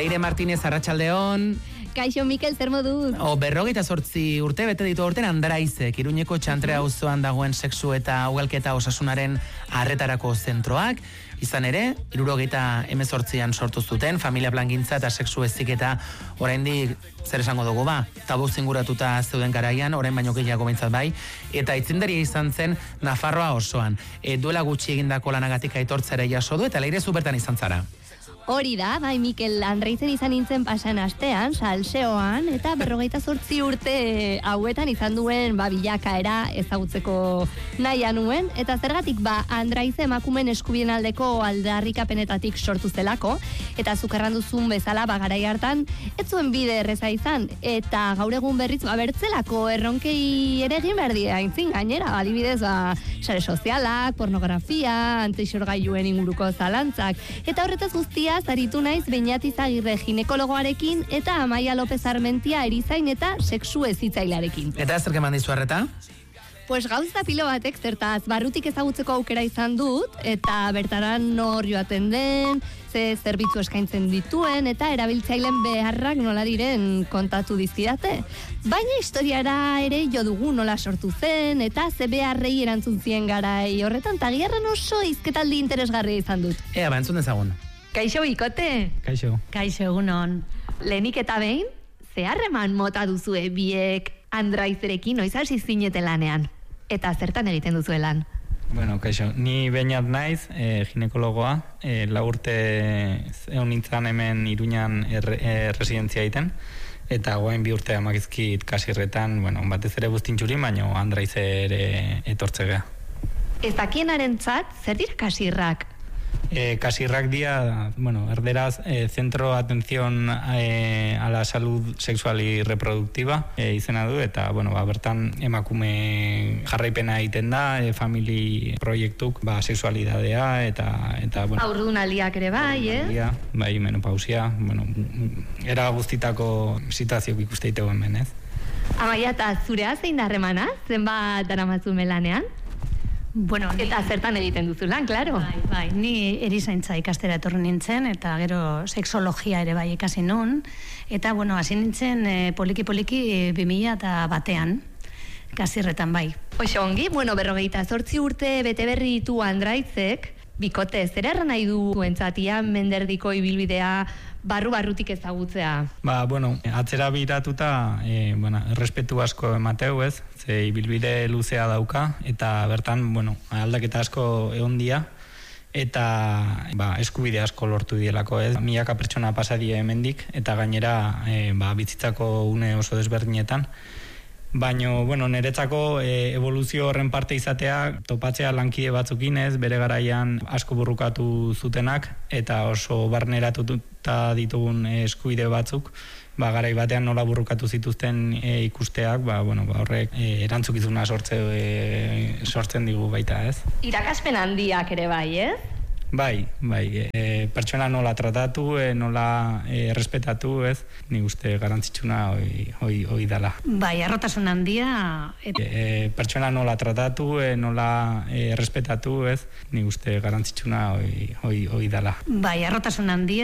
Leire Martínez, arratsaldeon. Kaixo Mikel, zer moduz? 58 urte bete ditu aurten Andraizek, Iruñeko Txantre auzoan dagoen sexu eta ugalketa osasunaren arretarako zentroak. Izan ere, 78an sortu zuten, familia plangintza eta sexu heziketa oraindik zer esango dugu ba, tabu zinguratuta zeuden garaian, orain baino gehiago behintzat bai, eta itzindaria izan zen Nafarroa osoan. Duela gutxi egindako lanagatik aitortzera jaso du eta Leire zu bertan izan zara. Hori da, bai Mikel, Andraizen izan nintzen pasan astean, salseoan, eta 58 urte hauetan izan duen bilakaera ezagutzeko nahi nuen, eta zergatik Andraize emakumeen eskubien aldeko aldarrikapenetatik sortu zelako, eta zukerran duzun bezala garai hartan, ez zuen bide erreza izan, eta gaur egun berriz bertzelako erronkei ere egin behar dira, aintzin gainera, adibidez, sare sozialak, pornografia, antixorgailuen inguruko zalantzak, eta horretaz guztia aritu naiz Beñat Izagirre ginekologoarekin eta Amaia López Armentia erizain eta sexu hezitzailearekin. Eta zer eman dizu arreta? Pues gauza pilo batek zertaz barrutik ezagutzeko aukera izan dut eta bertaran nor joaten den, ze zerbitzu eskaintzen dituen eta erabiltzaileen beharrak nola diren kontatu dizkidate. Baina historiara ere jo dugu nola sortu zen eta ze beharrei erantzun zien garai horretan tagierran oso hizketaldi interesgarria izan dut. Ea, entzun dezagun. Kaixo Bikote. Kaixo. Kaixo egunon. Lehenik eta behin, ze harreman mota duzue biek Andraizerekin noiz hasi zineten lanean? Eta zertan egiten duzue lan? Bueno, kaixo, ni Beñat naiz, ginekologoa, 4 urte egon nintzen hemen Iruñan residentzia egiten, eta goain 2 urte amakizkit Kasirretan, batez ere Buztintxurin, baina Andraize ere etortzegea. Ez dakienarentzat, zer dira Kasirrak? Kasirrak dira, erderaz, Centro de Atención a la Salud Sexual y Reproductiva izena du, eta bertan emakume jarraipena egiten da, famili proiektuk, sexualidadea, eta aurdunaldiak ere bai, eh? Bai, menopausia, era guztitako situazioak ikuste ditugu hemen, ez? Amaia, eta zurea zein da harremana? Zenbat daramatzu melanean? Eta zertan egiten duzu lan, klaro. Bai, ni erizaintza ikastera etorri nintzen, eta gero sexologia ere bai ikasi nun, eta hasi nintzen poliki-poliki 2001an, Kasirretan bai. Oso ongi, 58 urte bete berri ditu Andraizek, Bikote, zer erran nahi du entzatian menderdiko ibilbidea barrutik ezagutzea? Atzera biratuta, errespetu asko emateu, ez? Ze ibilbide luzea dauka, eta bertan, aldaketa asko egon dia, eta eskubide asko lortu dielako, ez? Milaka pertsona pasadie hemendik, eta gainera bizitzako une oso desberdinetan. Baina, niretzako evoluzio horren parte izatea, topatzea lankide batzukin ez, bere garaian asko burrukatu zutenak, eta oso barneratuta ditugun eskubide batzuk, garai batean nola burrukatu zituzten ikusteak, horrek erantzukizuna sortzen digu baita, ez? Irakaspen handiak ere bai, ez? Bai, pertsona nola tratatu, nola respetatu, ez? Ni uste garantzitsuna hoi dala. Bai, arrotasun handia... Pertsona nola tratatu, nola respetatu, ez? Ni uste garantzitsuna hoi dala. Bai, arrotasun handia...